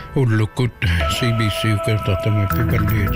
Ullukut CBC kertatamme pipalliet.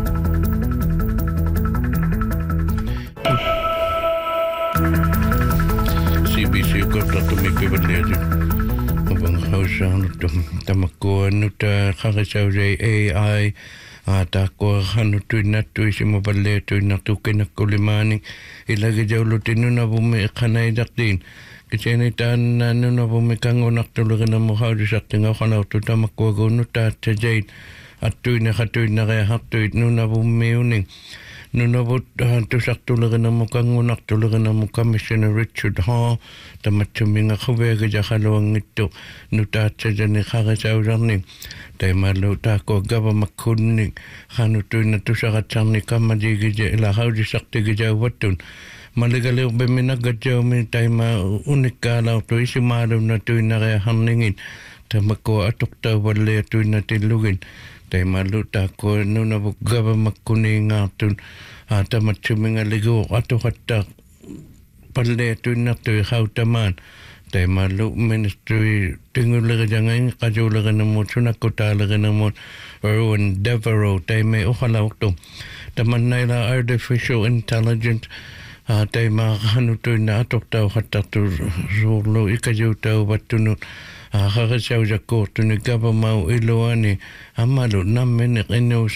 CBC kertatamme pipalliet. Abang hausaan tamakkuan nyt kakasausei AI takua hanutui nattui simapalleetui natukinakkulimaani ilagi jaulutinuna vumme kanaidaktiin. Kitseni taan nuna vumme kangonaqtulugina muhaudisaqtinga khanautu tamakkua kunnutta atsajain attuina khatuina rea hattuit nuna vummiuning. Nuna vut tusaqtulugina mukangunaqtulugina Commissioner Richard Hall tamatsuminga khuveega jakhaluangittu nuta atsajani khagasausarni. Taimalu tako gavamakkunni khanutuina tusaqatsarni kammadigija ila haudisaqtigija wattun. Maligaleu beminagatjaumi taima unikkaalaurtu isimaalunna tuinarea hanningin tamakko atuqtauvalle tuinatillugin taimalu tako nunavu gavamakkuniingaartun tamatsuminga ligu atuqatta palle tuinartui hautamaan taimalu ministry tingulegijangain qajuleginamut sunakkutaaleginamut Erwin Devereaux taime uqalaurtu tamannaila artificial intelligence taima hanutuina atoqtau hattartu suurlu ikajutau vattunut khagasausakkuurtuni gavamau iluani amalu nammini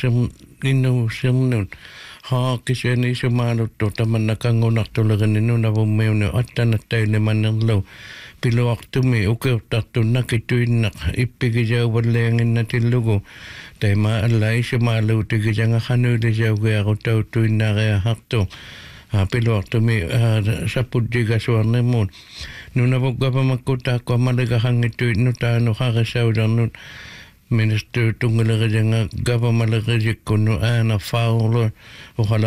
innuusirnut kiseni isumaaluttu tamanna kangunartulegini nunavummiuni attanattailemannerlu piluartumi ukeuttartu nakituinnaq ippigijauvalleanginnatillugu taima alla isumaaluutigijanga hanuulisaugiarutautuinnaariahartu piluartumi sapudjigasuarnimuun nunavugavamakkuta malagahangittuit nutaanu khagasausarnut Minister tungulerijanga gavamalerijikkunnu Anna Fowler